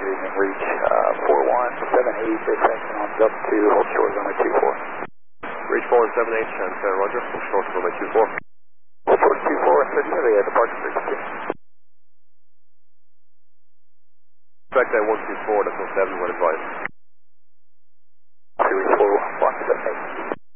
evening, reach 4178, section on Delta 2, hold short runway 24. Reach 4178, transfer, roger, hold short runway 24. Hold short 24, associated, departure frequency. Expect 124, that's 07, when advised.